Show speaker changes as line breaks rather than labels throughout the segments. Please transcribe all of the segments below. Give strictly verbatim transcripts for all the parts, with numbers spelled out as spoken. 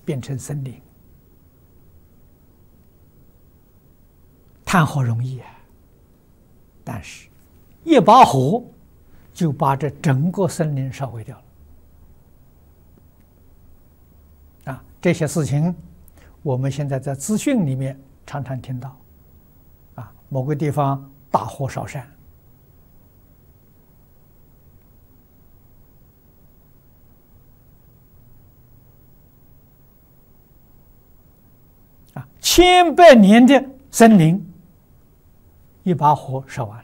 变成森林。炭好容易啊，但是，一把火就把这整个森林烧毁掉了。啊，这些事情，我们现在在资讯里面常常听到。啊，某个地方大火烧山。啊，千百年的森林。一把火烧完了，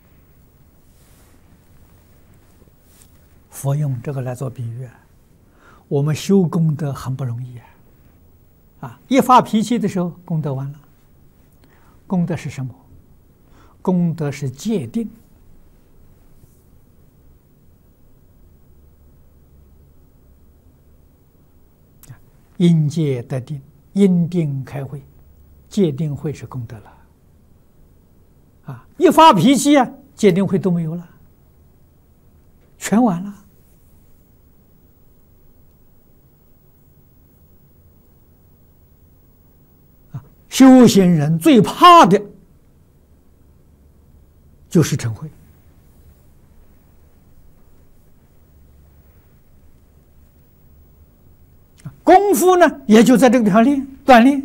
佛用这个来做比喻啊，我们修功德很不容易啊！啊，一发脾气的时候，功德完了。功德是什么？功德是戒定。因戒得定，因定开慧，戒定慧是功德了。啊！一发脾气啊，戒定慧都没有了，全完了。啊！修行人最怕的就是嗔恚。功夫呢，也就在这个地方练锻炼。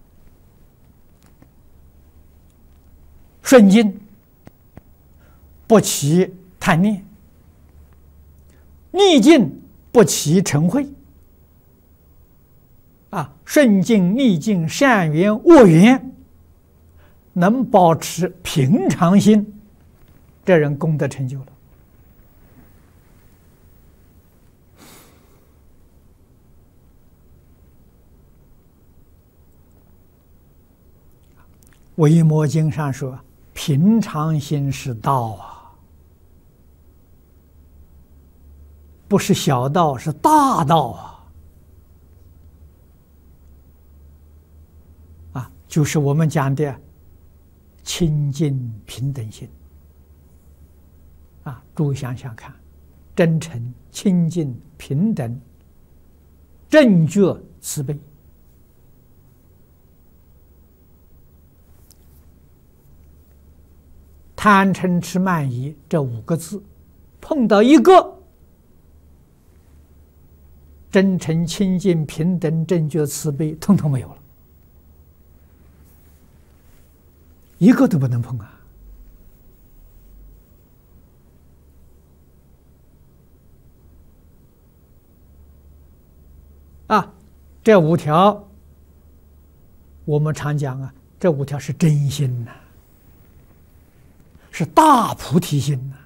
顺境不起贪念，逆境不起嗔恚。啊，顺境、逆境、善缘、恶缘，能保持平常心，这人功德成就了。维摩经上说，平常心是道啊，不是小道，是大道啊！啊，就是我们讲的清净平等心啊！诸位想想看，真诚、清净、平等、正觉、慈悲。贪嗔痴慢疑这五个字，碰到一个真诚、清净、平等、正觉、慈悲，通通没有了，一个都不能碰啊！啊，这五条我们常讲啊，这五条是真心呐、啊。是大菩提心呐！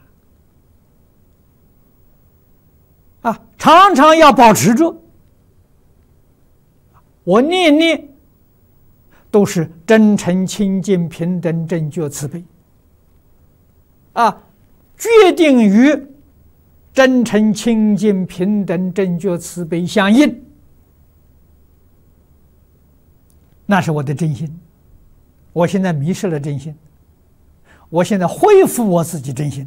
啊，常常要保持住。我念念都是真诚、清净、平等、正觉、慈悲。啊，决定与真诚、清净、平等、正觉、慈悲相应，那是我的真心。我现在迷失了真心。我现在恢复我自己真心，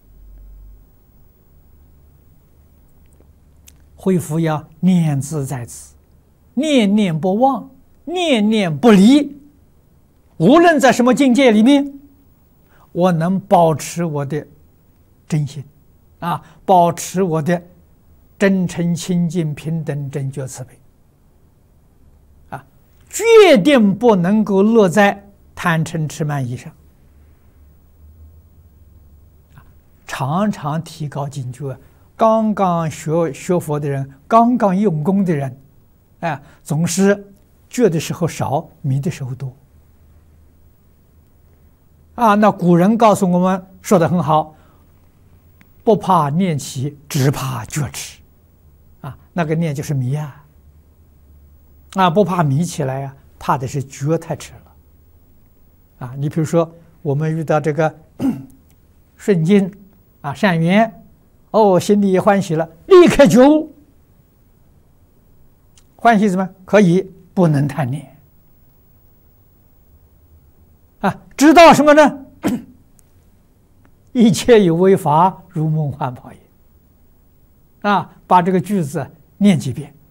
恢复要念兹在兹，念念不忘，念念不离。无论在什么境界里面，我能保持我的真心，啊，保持我的真诚、清净、平等、正觉、慈悲，啊，决定不能够落在贪嗔痴慢疑上。常常提高警觉，刚刚学学佛的人，刚刚用功的人，哎，总是觉的时候少，迷的时候多。啊，那古人告诉我们说的很好，不怕念起，只怕觉迟。啊，那个念就是迷啊，啊，不怕迷起来啊，怕的是觉太迟了。啊，你比如说我们遇到这个顺境。啊，善缘，哦，心里也欢喜了，立刻觉悟。欢喜什么？可以不能贪念。啊，知道什么呢？一切有为法，如梦幻泡影。啊，把这个句子念几遍，